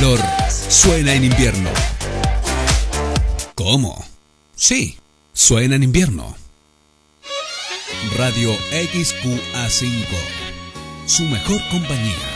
calor suena en invierno. ¿Cómo? Sí, suena en invierno. Radio XQA5, su mejor compañía.